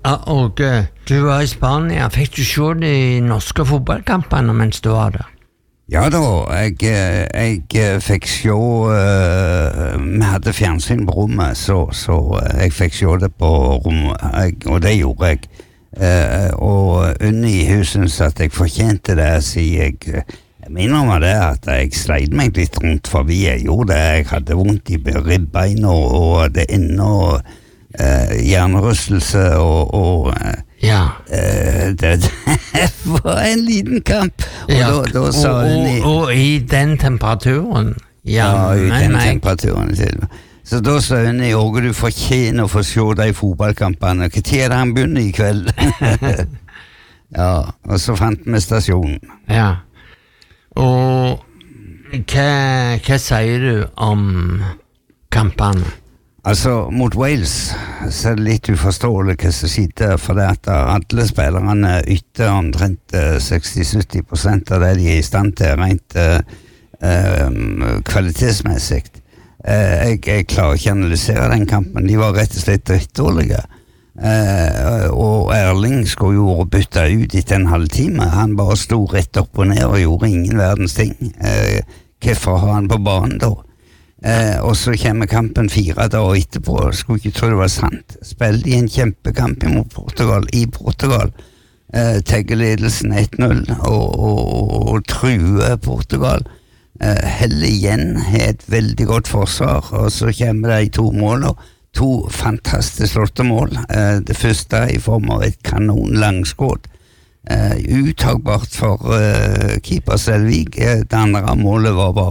Åge, du var i Spania. Fikk du se de norske fotballkampene mens du var der? Ja da, jeg fikk se, vi hadde fjernsyn på rommet, så jeg fikk se det på rommet, og det gjorde jeg. Og Unni hun synes at jeg fortjente det, sier jeg minner meg det at jeg sleit meg litt rundt forbi, jeg gjorde det, jeg hadde vondt i ribbein og det inne, og hjernerystelse og ja. Det var en liten kamp og ja. da sa hun og i den temperaturen ja i den temperaturen så da sa hun Åge du fortjener å få se de fotballkampene hva tid det han begynner i kveld ja, og så fant vi stasjonen ja og hva sier du om kampene? Altså, mot Wales så det litt uforståelig hva som sitter for det at alle spillerne ytter omtrent 60-70% av det de i stand til rent kvalitetsmessig. Jeg klarer ikke å analysere den kampen. De var rett og slett drittdårlige. Og Erling skulle jo bytte ut etter en halvtime. Han bare stod rett opp og ned og gjorde ingen verdens ting. Hvorfor har han på banen da? Og så kommer kampen 4 dager etterpå skulle ikke tro det var sant spilte i en kjempekamp mot Portugal i Portugal tegger ledelsen 1-0 og truer Portugal heller igjen et veldig godt forsvar og så kommer det i 2 mål og 2 fantastisk flotte mål det første i form av et kanon langskudd uttagbart for keeper Selvig det andre målet var bare